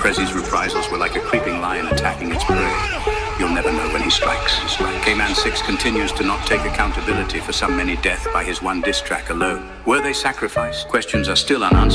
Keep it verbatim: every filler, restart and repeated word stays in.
Prezzi's reprisals were like a creeping lion attacking its prey. You'll never know when he strikes. K-Man six continues to not take accountability for some many death by his one diss track alone. Were they sacrificed? Questions are still unanswered.